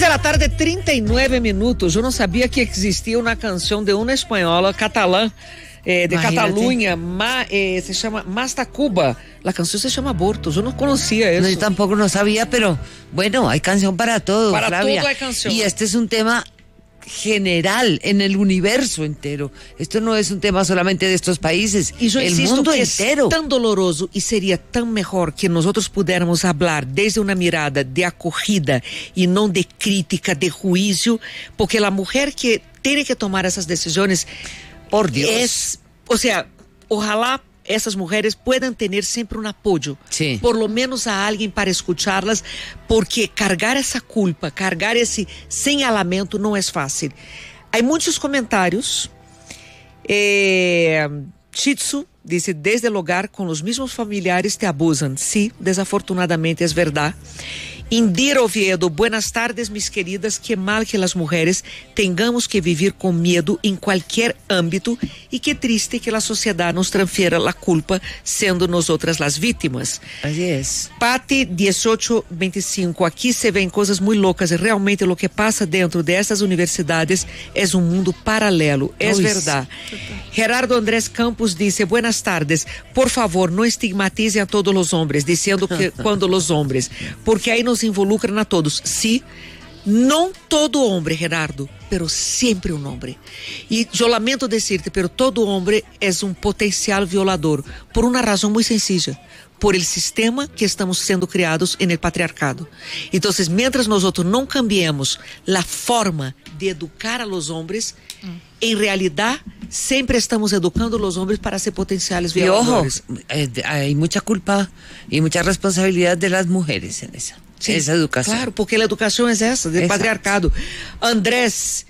tarde, 39 minutos. Eu não sabia que existia uma canção de uma espanhola catalã, de Catalunha, se chama Más Tacuba. La canción se llama Abortos. Yo no conocía eso. No, yo tampoco no sabía, pero bueno, hay canción para todo, para Flavia. todo hay canción. Y este es un tema general en el universo entero. Esto no es un tema solamente de estos países, y yo el mundo que entero. Es tan doloroso y sería tan mejor que nosotros pudiéramos hablar desde una mirada de acogida y no de crítica, de juicio, porque la mujer que tiene que tomar esas decisiones, por Dios, ojalá essas mulheres puedan ter sempre um apoio, por lo menos a alguém para escucharlas, porque cargar essa culpa, cargar esse señalamento não é fácil. Há muitos comentários. Chitsu dice: desde el hogar con los mismos familiares te abusan. Sí, desafortunadamente es verdad. Indira Oviedo, buenas tardes, mis queridas. Qué mal que las mujeres tengamos que vivir con miedo en cualquier ámbito y qué triste que la sociedad nos transfiera la culpa siendo nosotras las víctimas. Así es. Pati 1825, aquí se ven cosas muy locas y realmente lo que pasa dentro de estas universidades es un mundo paralelo, es verdad. Gerardo Andrés Campos dice: buenas tardes, por favor no estigmatice a todos los hombres diciendo que cuando los hombres, porque ahí nos involucran a todos. Sí, no todo hombre, Gerardo, pero siempre un hombre. Y yo lamento decirte, pero todo hombre es un potencial violador por una razón muy sencilla: por el sistema que estamos siendo criados en el patriarcado. Entonces, mientras nosotros no cambiemos la forma de educar a los hombres, en realidad siempre estamos educando a los hombres para ser potenciales violadores. Y ojo, hay mucha culpa y mucha responsabilidad de las mujeres en esa educación. Claro, porque la educación es esa, del patriarcado. Andrés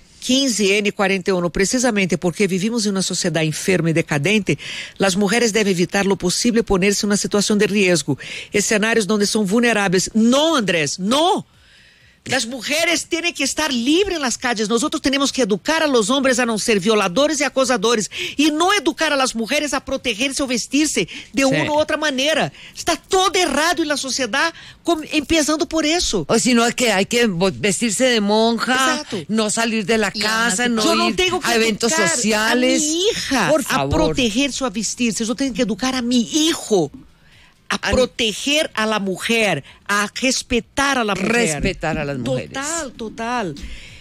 15N41, precisamente porque vivimos en una sociedad enferma y decadente, las mujeres deben evitar lo posible ponerse en una situación de riesgo, escenarios donde son vulnerables. No, Andrés, no. Las mujeres tienen que estar libres en las calles. Nosotros tenemos que educar a los hombres a no ser violadores y acosadores, y no educar a las mujeres a protegerse o vestirse de una u otra manera. Está todo errado en la sociedad, empezando por eso. O si no, es que hay que vestirse de monja, exacto, no salir de la casa, no yo ir tengo que a eventos sociales. A mi hija por favor, a protegerse o a vestirse. Yo tengo que educar a mi hijo a proteger a la mujer, a respetar a la mujer. Respetar a las mujeres. Total.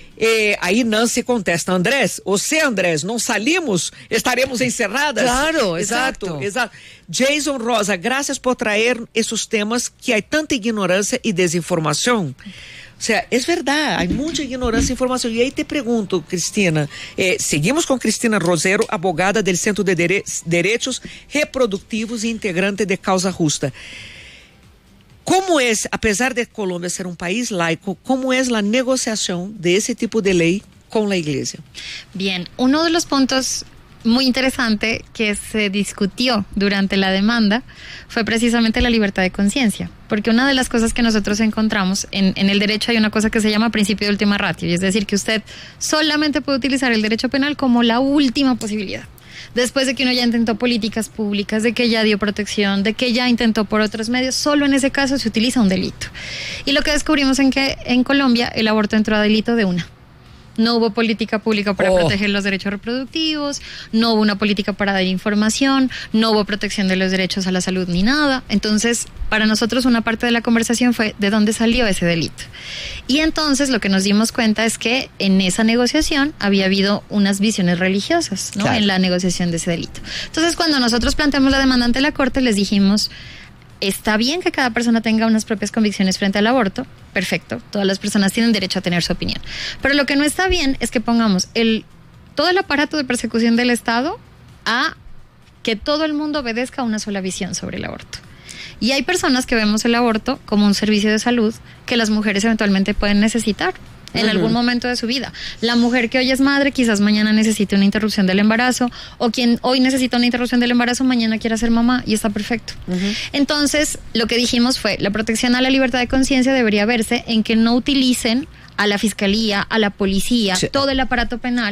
Aí Nancy contesta: Andrés, Andrés, não salimos, estaremos encerradas. Claro, exato. Jason Rosa, gracias por traer esos temas que hay tanta ignorancia y desinformación. O sea, es verdad, hay mucha ignorancia e informação. E aí te pergunto, Cristina, seguimos com Cristina Rosero, abogada del Centro de Derechos Reproductivos e integrante de Causa Justa. ¿Cómo es, a pesar de Colombia ser un país laico, cómo es la negociación de ese tipo de ley con la Iglesia? Bien, uno de los puntos muy interesante que se discutió durante la demanda fue precisamente la libertad de conciencia, porque una de las cosas que nosotros encontramos en el derecho, hay una cosa que se llama principio de última ratio, y es decir, que usted solamente puede utilizar el derecho penal como la última posibilidad. Después de que uno ya intentó políticas públicas, de que ya dio protección, de que ya intentó por otros medios, solo en ese caso se utiliza un delito. Y lo que descubrimos en que en Colombia el aborto entró a delito de una. No hubo política pública para proteger los derechos reproductivos, no hubo una política para dar información, no hubo protección de los derechos a la salud ni nada. Entonces, para nosotros una parte de la conversación fue de dónde salió ese delito. Y entonces lo que nos dimos cuenta es que en esa negociación había habido unas visiones religiosas, ¿no? Claro. En la negociación de ese delito. Entonces, cuando nosotros planteamos la demanda ante la Corte, les dijimos: está bien que cada persona tenga unas propias convicciones frente al aborto, perfecto, todas las personas tienen derecho a tener su opinión, pero lo que no está bien es que pongamos todo el aparato de persecución del Estado a que todo el mundo obedezca a una sola visión sobre el aborto. Y hay personas que vemos el aborto como un servicio de salud que las mujeres eventualmente pueden necesitar en algún momento de su vida. La mujer que hoy es madre quizás mañana necesite una interrupción del embarazo, o quien hoy necesita una interrupción del embarazo mañana quiera ser mamá, y está perfecto. Entonces, lo que dijimos fue: la protección a la libertad de conciencia debería verse en que no utilicen a la fiscalía, a la policía, todo el aparato penal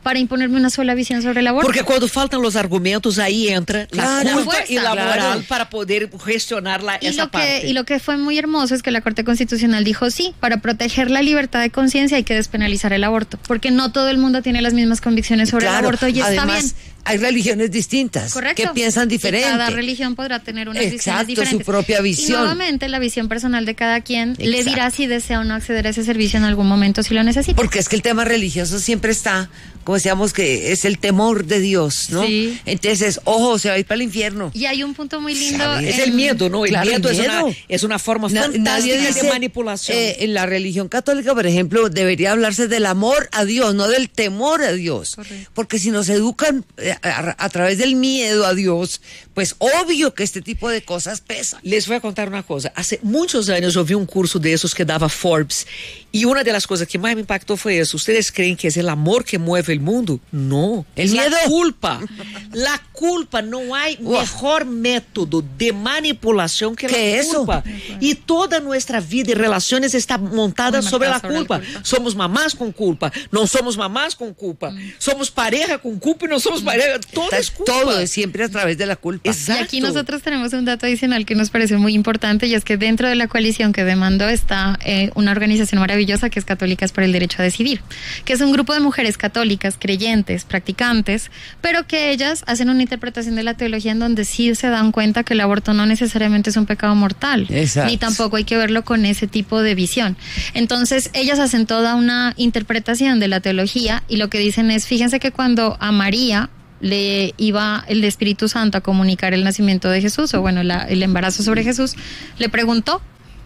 para imponerme una sola visión sobre el aborto. Porque cuando faltan los argumentos, ahí entra la culpa fuerza, y la moral claro, para poder gestionar esa parte. Y lo que fue muy hermoso es que la Corte Constitucional dijo, sí, para proteger la libertad de conciencia hay que despenalizar el aborto, porque no todo el mundo tiene las mismas convicciones sobre el aborto y está bien. Hay religiones distintas. Correcto. Que piensan diferente. Y cada religión podrá tener unas visiones diferentes. Su propia visión. Y nuevamente la visión personal de cada quien le dirá si desea o no acceder a ese servicio en algún momento si lo necesita. Porque es que el tema religioso siempre está, como decíamos, que es el temor de Dios, ¿no? Sí. Entonces, ojo, se va a ir para el infierno. Y hay un punto muy lindo. Es el miedo, ¿no? Claro, el miedo es una forma fantástica de manipulación. En la religión católica, por ejemplo, debería hablarse del amor a Dios, no del temor a Dios. Correcto. Porque si nos educan a través del miedo a Dios, pues obvio que este tipo de cosas pesan. Les voy a contar una cosa. Hace muchos años yo vi un curso de esos que daba Forbes y una de las cosas que más me impactó fue eso. ¿Ustedes creen que es el amor que mueve el mundo? No. El miedo. La culpa. La culpa. No hay mejor método de manipulación que la culpa. Y toda nuestra vida y relaciones está montada sobre la culpa. Somos mamás con culpa. No somos mamás con culpa. Somos pareja con culpa y no somos pareja. Todo es culpa. Todo es siempre a través de la culpa. Exacto. Y aquí nosotros tenemos un dato adicional que nos parece muy importante y es que dentro de la coalición que demandó está una organización maravillosa que es Católicas por el Derecho a Decidir, que es un grupo de mujeres católicas, creyentes, practicantes, pero que ellas hacen una interpretación de la teología en donde sí se dan cuenta que el aborto no necesariamente es un pecado mortal. Exacto. Ni tampoco hay que verlo con ese tipo de visión. Entonces ellas hacen toda una interpretación de la teología y lo que dicen es, fíjense que cuando a María le iba el Espíritu Santo a comunicar el nacimiento de Jesús, o bueno, el embarazo sobre Jesús, le preguntó,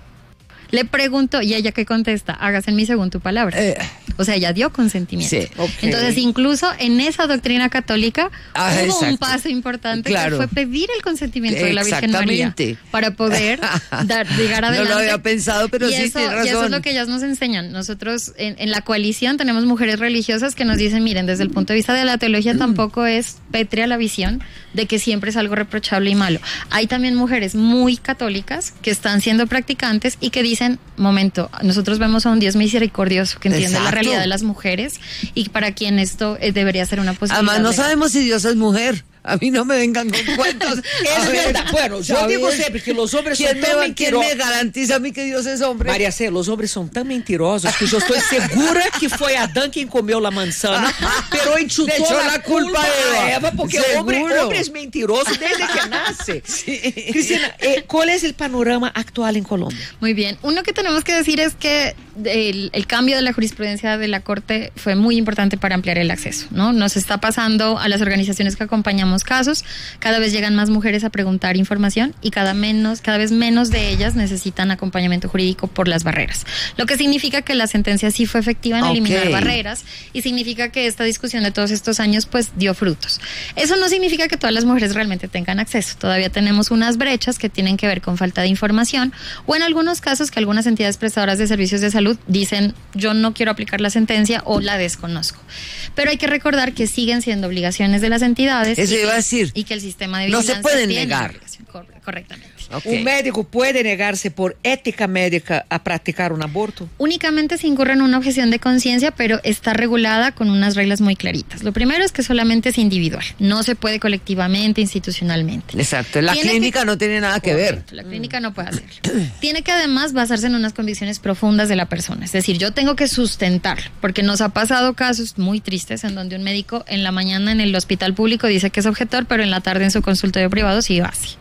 y ella que contesta, hágase en mí según tu palabra. O sea, ella dio consentimiento. Sí, okay. Entonces, incluso en esa doctrina católica hubo un paso importante que fue pedir el consentimiento de la Virgen María para poder llegar adelante. No lo había pensado, pero y sí, eso, tiene razón. Y eso es lo que ellas nos enseñan. Nosotros en la coalición tenemos mujeres religiosas que nos dicen, miren, desde el punto de vista de la teología tampoco es pétrea la visión de que siempre es algo reprochable y malo. Hay también mujeres muy católicas que están siendo practicantes y que dicen, momento, nosotros vemos a un Dios misericordioso que entiende la realidad de las mujeres y para quien esto debería ser una posibilidad. Además, no sabemos si Dios es mujer. A mí no me vengan con cuentos. Es verdad. Bueno, yo digo siempre que los hombres son tan mentirosos. ¿Quién me garantiza a mí que Dios es hombre? María C., los hombres son tan mentirosos que yo estoy segura que fue Adán quien comió la manzana, pero enchutó la culpa a Eva, porque el hombre es mentiroso desde que nace. Sí. Cristina, ¿cuál es el panorama actual en Colombia? Muy bien. Uno que tenemos que decir es que el cambio de la jurisprudencia de la Corte fue muy importante para ampliar el acceso, ¿no? Nos está pasando a las organizaciones que acompañamos casos, cada vez llegan más mujeres a preguntar información y cada vez menos de ellas necesitan acompañamiento jurídico por las barreras. Lo que significa que la sentencia sí fue efectiva en eliminar barreras y significa que esta discusión de todos estos años pues dio frutos. Eso no significa que todas las mujeres realmente tengan acceso. Todavía tenemos unas brechas que tienen que ver con falta de información o en algunos casos que algunas entidades prestadoras de servicios de salud dicen yo no quiero aplicar la sentencia o la desconozco. Pero hay que recordar que siguen siendo obligaciones de las entidades. Eso iba a decir. Y que el sistema de vigilancia no se pueden negar. Correctamente. Okay. ¿Un médico puede negarse por ética médica a practicar un aborto? Únicamente se incurre en una objeción de conciencia, pero está regulada con unas reglas muy claritas. Lo primero es que solamente es individual, no se puede colectivamente, institucionalmente. Exacto, la clínica no tiene nada que ver. La clínica no puede hacerlo. Tiene que además basarse en unas convicciones profundas de la persona, es decir, yo tengo que sustentarlo, porque nos ha pasado casos muy tristes en donde un médico en la mañana en el hospital público dice que es objetor, pero en la tarde en su consultorio privado sí hace.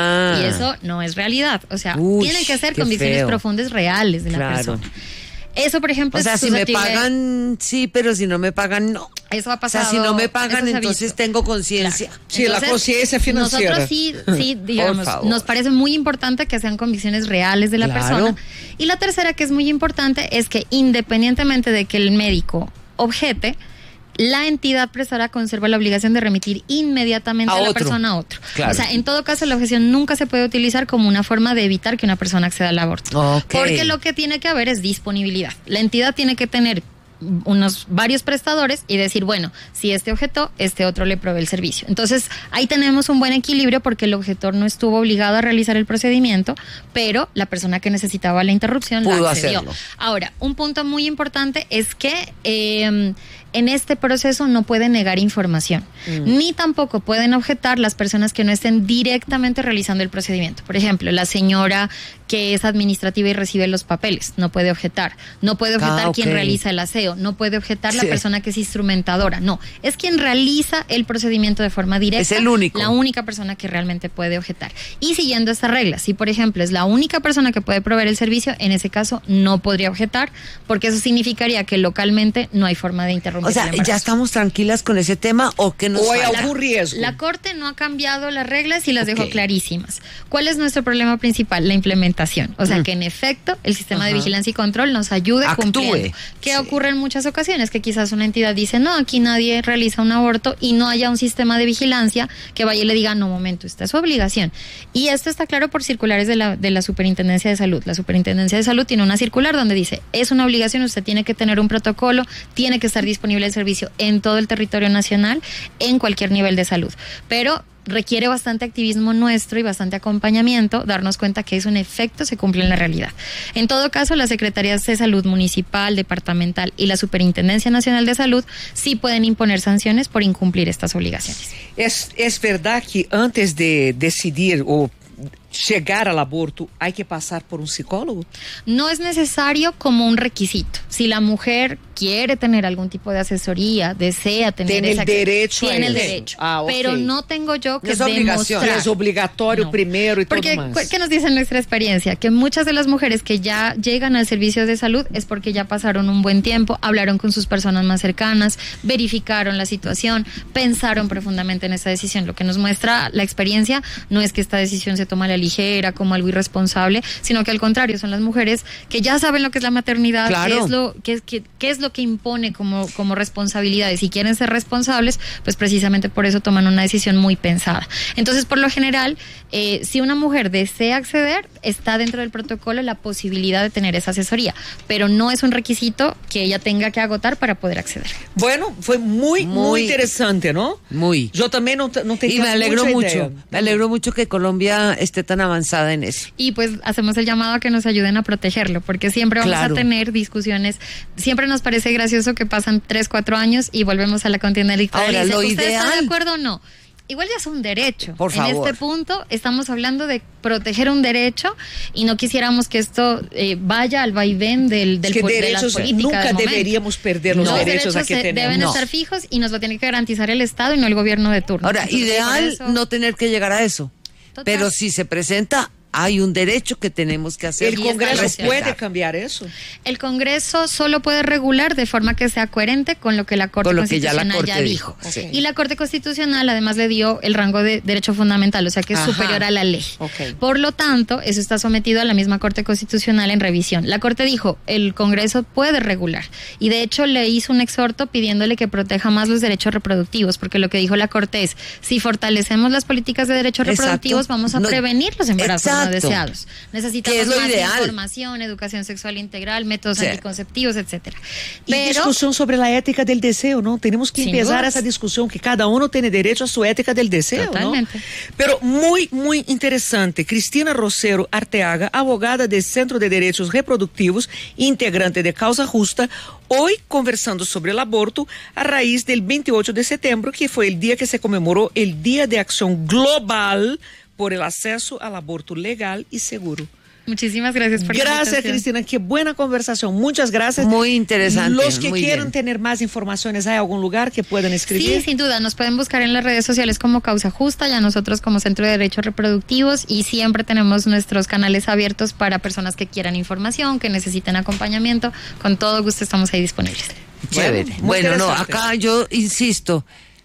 Y eso no es realidad, o sea, tienen que ser convicciones profundas reales de la persona. Eso, por ejemplo, o sea, si me pagan, sí, pero si no me pagan, no. Eso ha pasado. O sea, si no me pagan, entonces tengo conciencia. Claro. Sí, entonces, la conciencia financiera. Nosotros sí, digamos, nos parece muy importante que sean convicciones reales de la persona. Y la tercera, que es muy importante, es que independientemente de que el médico objete, la entidad prestadora conserva la obligación de remitir inmediatamente a la persona a otro. Claro. O sea, en todo caso, la objeción nunca se puede utilizar como una forma de evitar que una persona acceda al aborto. Porque lo que tiene que haber es disponibilidad. La entidad tiene que tener varios prestadores y decir, bueno, si este objetó, este otro le provee el servicio. Entonces, ahí tenemos un buen equilibrio porque el objetor no estuvo obligado a realizar el procedimiento, pero la persona que necesitaba la interrupción pudo la accedió. hacerlo. Ahora, un punto muy importante es que en este proceso no puede negar información, ni tampoco pueden objetar las personas que no estén directamente realizando el procedimiento. Por ejemplo, la señora que es administrativa y recibe los papeles, no puede objetar. No puede objetar quien realiza el aseo, no puede objetar la persona que es instrumentadora, no. Es quien realiza el procedimiento de forma directa. Es el único. La única persona que realmente puede objetar. Y siguiendo esta regla, si por ejemplo es la única persona que puede proveer el servicio, en ese caso no podría objetar, porque eso significaría que localmente no hay forma de interrumpir. O sea, ¿ya estamos tranquilas con ese tema o que nos hay algún riesgo? La Corte no ha cambiado las reglas y las dejó clarísimas. ¿Cuál es nuestro problema principal? La implementación. O sea, que en efecto el sistema de vigilancia y control nos ayude cumpliendo. ¿Qué ocurre en muchas ocasiones? Que quizás una entidad dice, no, aquí nadie realiza un aborto y no haya un sistema de vigilancia que vaya y le diga, no, momento, esta es su obligación. Y esto está claro por circulares de la Superintendencia de Salud. La Superintendencia de Salud tiene una circular donde dice, es una obligación, usted tiene que tener un protocolo, tiene que estar disponible el servicio en todo el territorio nacional, en cualquier nivel de salud. Pero requiere bastante activismo nuestro y bastante acompañamiento, darnos cuenta que eso en efecto se cumple en la realidad. En todo caso, las Secretarías de Salud Municipal, Departamental y la Superintendencia Nacional de Salud sí pueden imponer sanciones por incumplir estas obligaciones. ¿Es verdad que antes de decidir o llegar al aborto hay que pasar por un psicólogo? No es necesario como un requisito. Si la mujer quiere tener algún tipo de asesoría, desea tener tiene el derecho pero no tengo yo que demostrar. Es obligatorio primero y porque, todo más. ¿qué nos dice nuestra experiencia? Que muchas de las mujeres que ya llegan al servicio de salud es porque ya pasaron un buen tiempo, hablaron con sus personas más cercanas, verificaron la situación, pensaron profundamente en esa decisión. Lo que nos muestra la experiencia no es que esta decisión se toma a la ligera, como algo irresponsable, sino que al contrario, son las mujeres que ya saben lo que es la maternidad, qué es lo que impone como responsabilidades y quieren ser responsables, pues precisamente por eso toman una decisión muy pensada. Entonces, por lo general, si una mujer desea acceder, está dentro del protocolo la posibilidad de tener esa asesoría, pero no es un requisito que ella tenga que agotar para poder acceder. Bueno, fue muy interesante, ¿no? Muy. Yo también no tenía y me alegro mucha mucho, idea. me alegro mucho que Colombia esté tan avanzada en eso. Y pues hacemos el llamado a que nos ayuden a protegerlo, porque siempre vamos a tener discusiones, siempre nos parece gracioso que pasan 3-4 años y volvemos a la contienda electoral. Ahora, y dice, lo ¿usted ideal, está de acuerdo o no? Igual ya es un derecho. Por favor. En este punto estamos hablando de proteger un derecho y no quisiéramos que esto vaya al vaivén de las políticas. Nunca deberíamos perder los derechos a que tenemos. Deben estar fijos y nos lo tiene que garantizar el Estado y no el gobierno de turno. Ahora, entonces, ideal no tener que llegar a eso. Total. Pero si se presenta, hay un derecho que tenemos que hacer. ¿El Congreso puede cambiar eso? El Congreso solo puede regular de forma que sea coherente con lo que la Corte Constitucional ya dijo. Sí. Y la Corte Constitucional además le dio el rango de derecho fundamental, o sea que es superior a la ley. Por lo tanto, eso está sometido a la misma Corte Constitucional en revisión. La Corte dijo, el Congreso puede regular. Y de hecho le hizo un exhorto pidiéndole que proteja más los derechos reproductivos, porque lo que dijo la Corte es, si fortalecemos las políticas de derechos reproductivos, vamos a prevenir los embarazos no deseados. Necesitamos más información, educación sexual integral, métodos anticonceptivos, etcétera. Y discusión sobre la ética del deseo, ¿no? Tenemos que empezar esa discusión, que cada uno tiene derecho a su ética del deseo, totalmente, ¿no? Pero muy interesante. Cristina Rosero Arteaga, abogada del Centro de Derechos Reproductivos, integrante de Causa Justa, hoy conversando sobre el aborto a raíz del 28 de septiembre, que fue el día que se conmemoró el Día de Acción Global por el acceso al aborto legal y seguro. Muchísimas gracias por la invitación. Gracias, Cristina, qué buena conversación. Muchas gracias. Muy interesante. Los que quieran tener más informaciones, ¿hay algún lugar que puedan escribir? Sí, sin duda, nos pueden buscar en las redes sociales como Causa Justa, ya nosotros como Centro de Derechos Reproductivos, y siempre tenemos nuestros canales abiertos para personas que quieran información, que necesiten acompañamiento. Con todo gusto estamos ahí disponibles. Chévere. Bueno, no, acá yo insisto,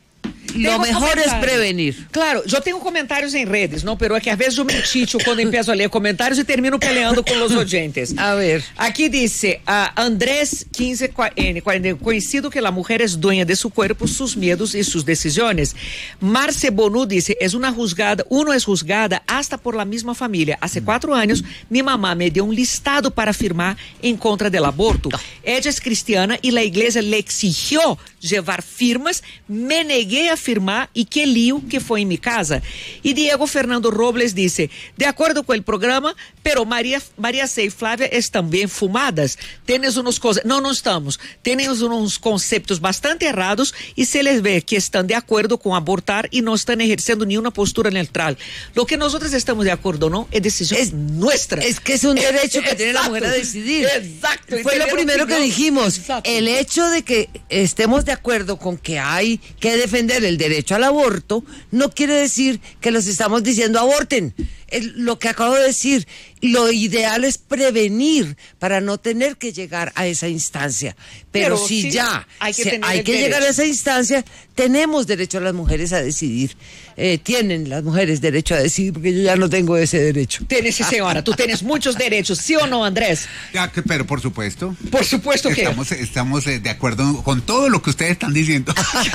lo mejor es prevenir. Claro, yo tengo comentarios en redes, ¿no? Pero es que a veces yo me enchicho cuando empiezo a leer comentarios y termino peleando con los oyentes. A ver. Aquí dice Andrés 1540, conocido que la mujer es dueña de su cuerpo, sus miedos y sus decisiones. Marce Bonú dice, uno es juzgada hasta por la misma familia. Hace 4 años, mi mamá me dio un listado para firmar en contra del aborto. Ella es cristiana y la iglesia le exigió llevar firmas, me negué a confirmar y qué lío que fue en mi casa. Y Diego Fernando Robles dice, de acuerdo con el programa, pero María C. y Flávia están bien fumadas. Tienes unos cosas, no estamos. Tienes unos conceptos bastante errados y se les ve que están de acuerdo con abortar y no están ejerciendo ni una postura neutral. Lo que nosotros estamos de acuerdo, ¿no? Es decisión nuestra. Es que es un derecho que tiene la mujer a decidir. Exacto. Fue lo primero que dijimos. Exacto. El hecho de que estemos de acuerdo con que hay que defender el derecho al aborto no quiere decir que los estamos diciendo aborten. Lo que acabo de decir, lo ideal es prevenir para no tener que llegar a esa instancia. Pero si sí, ya hay que llegar a esa instancia, tenemos derecho a las mujeres a decidir. Tienen las mujeres derecho a decidir, porque yo ya no tengo ese derecho. Tienes, señora, tú tienes muchos derechos, ¿sí o no, Andrés? Ya, pero por supuesto. Por supuesto que estamos de acuerdo con todo lo que ustedes están diciendo.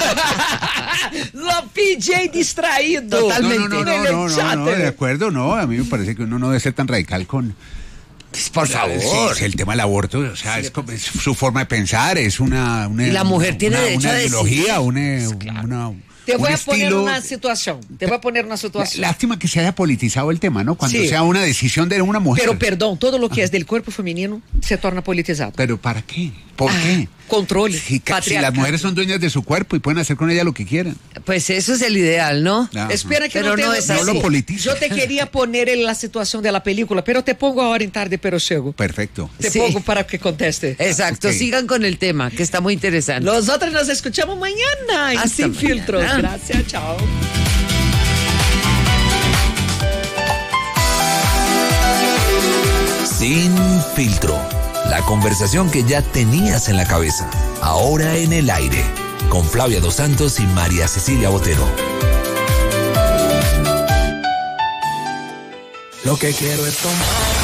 Lo PJ distraído. Totalmente. No, de acuerdo, no. A mí me parece que uno no debe ser tan radical con... Por favor. Sí, el tema del aborto, o sea, es su forma de pensar, es una y la mujer tiene derecho a ideología, Te voy a poner una situación. Lástima que se haya politizado el tema, ¿no? Cuando sea una decisión de una mujer. Pero perdón, todo lo que es del cuerpo femenino se torna politizado. ¿Pero para qué? ¿Por qué? Control. Si las mujeres son dueñas de su cuerpo y pueden hacer con ella lo que quieran. Pues eso es el ideal, ¿no? Espera que pero no es así. No lo politiza. Yo te quería poner en la situación de la película, pero te pongo ahora en tarde, pero llego. Perfecto. Te pongo para que conteste. Exacto, okay. Sigan con el tema, que está muy interesante. Nosotros nos escuchamos mañana en Sin Filtros. Gracias, chao. Sin Filtro. La conversación que ya tenías en la cabeza, ahora en el aire, con Flavia Dos Santos y María Cecilia Botero. Lo que quiero es tomar